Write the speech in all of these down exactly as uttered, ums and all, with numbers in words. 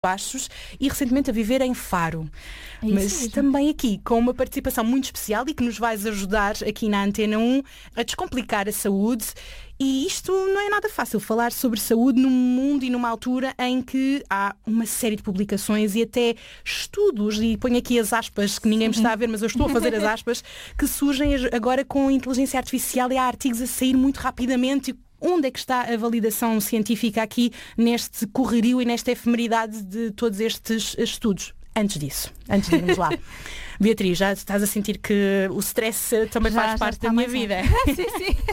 Baixos e recentemente a viver em Faro. É isso Mas mesmo. também aqui com uma participação muito especial e que nos vais ajudar aqui na Antena um a descomplicar a saúde. E isto não é nada fácil, falar sobre saúde num mundo e numa altura em que há uma série de publicações e até estudos, e ponho aqui as aspas que ninguém me está a ver, mas eu estou a fazer as aspas, que surgem agora com inteligência artificial e há artigos a sair muito rapidamente. Onde é que está a validação científica aqui neste correrio e nesta efemeridade de todos estes estudos? Antes disso, antes de irmos lá. Beatriz, já estás a sentir que o stress também Já, faz já parte está da minha mais vida. sim,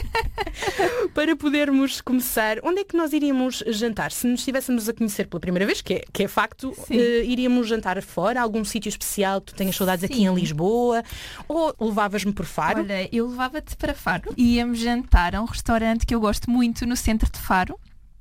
sim. Para podermos começar, onde é que nós iríamos jantar? Se nos estivéssemos a conhecer pela primeira vez, que é, que é facto, uh, iríamos jantar fora? Algum sítio especial que tu tenhas saudades Sim. aqui em Lisboa? Ou levavas-me por Faro? Olha, eu levava-te para Faro. Íamos jantar a um restaurante que eu gosto muito no centro de Faro.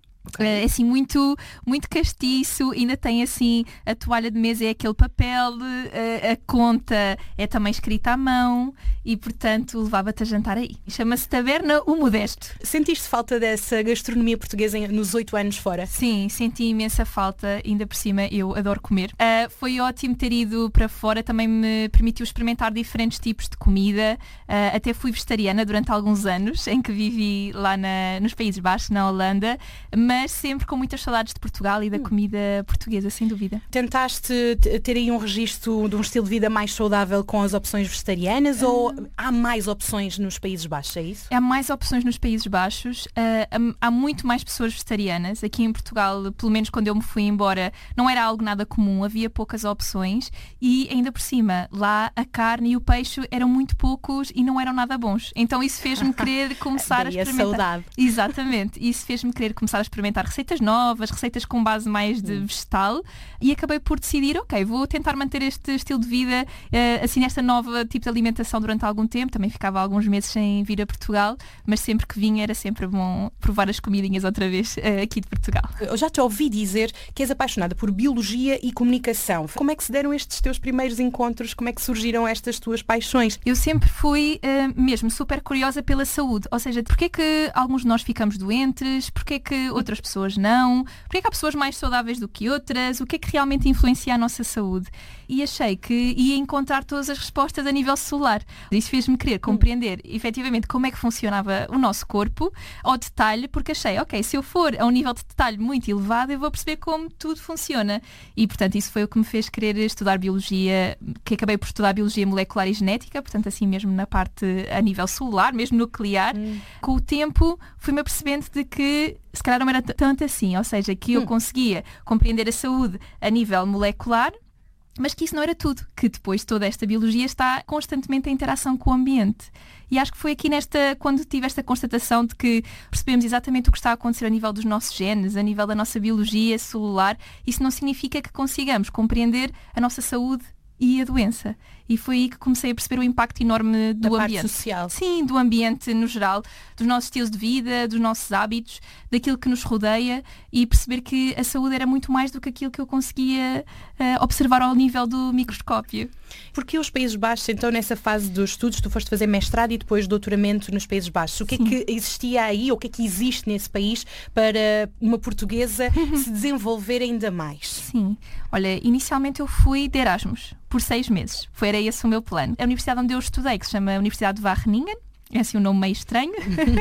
É assim, muito, muito castiço, ainda tem assim, a toalha de mesa é aquele papel, a, a conta é também escrita à mão e, portanto, levava-te a jantar aí. Chama-se Taberna O Modesto. Sentiste falta dessa gastronomia portuguesa em- nos oito anos fora? Sim, senti imensa falta, ainda por cima eu adoro comer. Ah, foi ótimo ter ido para fora, também me permitiu experimentar diferentes tipos de comida. Ah, até fui vegetariana durante alguns anos, em que vivi lá na- nos Países Baixos, na Holanda, mas sempre com muitas saudades de Portugal e da comida portuguesa, sem dúvida. Tentaste t- ter aí um registro de um estilo de vida mais saudável com as opções vegetarianas ou há mais opções nos Países Baixos, é isso? Há mais opções nos Países Baixos, ah, há há muito mais pessoas vegetarianas. Aqui em Portugal, pelo menos quando eu me fui embora, não era algo nada comum, havia poucas opções e ainda por cima, lá a carne e o peixe eram muito poucos e não eram nada bons. Então isso fez-me querer começar a Daí a experimentar. saudade. Exatamente, isso fez-me querer começar a experimentar receitas novas, receitas com base mais de vegetal e acabei por decidir, ok, vou tentar manter este estilo de vida eh, assim nesta nova tipo de alimentação durante algum tempo. Também ficava alguns meses sem vir a Portugal, mas sempre que vinha era sempre bom provar as comidinhas outra vez eh, aqui de Portugal. Eu já te ouvi dizer que és apaixonada por biologia e comunicação. Como é que se deram estes teus primeiros encontros? Como é que surgiram estas tuas paixões? Eu sempre fui eh, mesmo super curiosa pela saúde, ou seja, porque é que alguns de nós ficamos doentes, porque é que outras pessoas não, porque é que há pessoas mais saudáveis do que outras, o que é que realmente influencia a nossa saúde. E achei que ia encontrar todas as respostas a nível celular. Isso fez-me querer compreender efetivamente como é que funcionava o nosso corpo ao detalhe, porque achei, ok, se eu for a um nível de detalhe muito elevado, eu vou perceber como tudo funciona. E, portanto, isso foi o que me fez querer estudar biologia, que acabei por estudar biologia molecular e genética, portanto, assim mesmo na parte a nível celular, mesmo nuclear. Hum. Com o tempo, fui-me apercebendo de que se calhar não era t- tanto assim, ou seja, que eu Hum. conseguia compreender a saúde a nível molecular, mas que isso não era tudo, que depois toda esta biologia está constantemente em interação com o ambiente. E acho que foi aqui nesta, quando tive esta constatação de que percebemos exatamente o que está a acontecer a nível dos nossos genes, a nível da nossa biologia celular, isso não significa que consigamos compreender a nossa saúde e a doença. E foi aí que comecei a perceber o impacto enorme do Da ambiente. parte social. Sim, do ambiente no geral, dos nossos estilos de vida, dos nossos hábitos, daquilo que nos rodeia e perceber que a saúde era muito mais do que aquilo que eu conseguia uh, observar ao nível do microscópio. Porque os Países Baixos, então, nessa fase dos estudos, tu foste fazer mestrado e depois doutoramento nos Países Baixos. O que Sim. é que existia aí, ou o que é que existe nesse país para uma portuguesa se desenvolver ainda mais? Sim. Olha, inicialmente eu fui de Erasmus por seis meses. Foi era esse o meu plano. A universidade onde eu estudei, que se chama Universidade de Wageningen, é assim um nome meio estranho,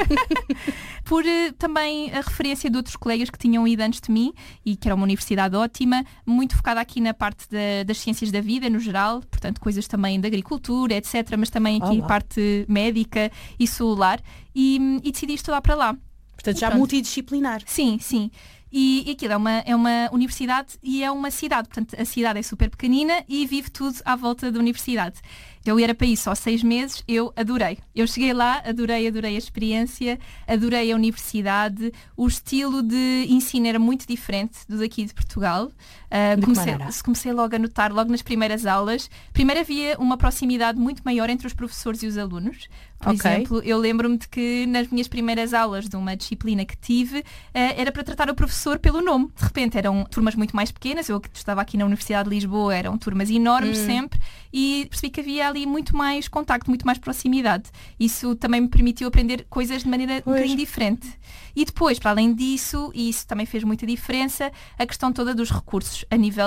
por uh, também a referência de outros colegas que tinham ido antes de mim e que era uma universidade ótima, muito focada aqui na parte da, das ciências da vida no geral, portanto coisas também da agricultura, etcétera, mas também aqui Olá. parte médica e celular e, e decidi estudar para lá. Portanto, já Pronto. multidisciplinar. Sim, sim. E, e aquilo é uma, é uma universidade e é uma cidade. Portanto, a cidade é super pequenina e vive tudo à volta da universidade. Eu era para isso só seis meses, eu adorei. Eu cheguei lá, adorei, adorei a experiência, adorei a universidade. O estilo de ensino era muito diferente do daqui de Portugal. Uh, De que comecei, maneira? comecei logo a notar, logo nas primeiras aulas. Primeiro havia uma proximidade muito maior entre os professores e os alunos. Por Ok. exemplo, eu lembro-me de que nas minhas primeiras aulas de uma disciplina que tive, eh, era para tratar o professor pelo nome. De repente eram turmas muito mais pequenas, eu que estava aqui na Universidade de Lisboa, eram turmas enormes Hum. sempre, e percebi que havia ali muito mais contacto, muito mais proximidade. Isso também me permitiu aprender coisas de maneira Pois. um bocadinho diferente. E depois, para além disso, e isso também fez muita diferença, a questão toda dos recursos a nível